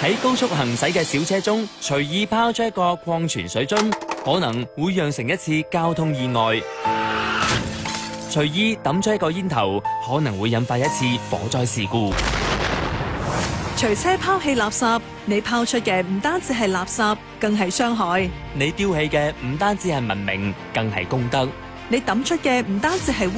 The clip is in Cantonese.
喺高速行駛嘅小車中隨意拋出一個礦泉水樽，可能會釀成一次交通意外。隨意抌出一個煙頭，可能會引發一次火災事故。 隨車拋棄垃圾，你拋出嘅唔單止係垃圾，更係傷害。 你丟棄嘅唔單止係文明，更係公德。 你抌出嘅唔單止係污